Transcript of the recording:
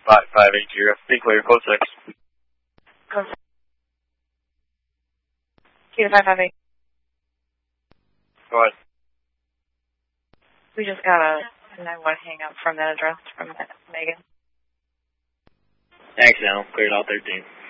5580. Be clear, code 6. Code 6. Key to 558. Go ahead. We just got a 9-1 hang up from that address from Megan. Thanks, Al. Cleared all 13.